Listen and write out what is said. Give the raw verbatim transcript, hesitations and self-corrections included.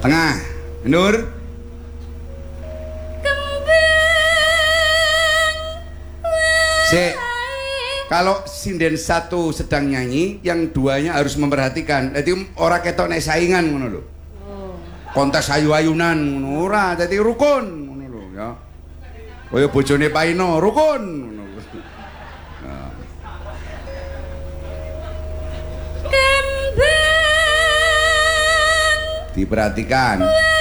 Tengah. Nur. Sik. Kalau sinden satu sedang nyanyi, yang duanya harus memperhatikan. Jadi ora ketok nek saingan ngono lho. Kontes ayu-ayunan ngono ora, dadi rukun ngono lho ya. Kaya bojone Paino, rukun ngono. Nah. Diperhatikan.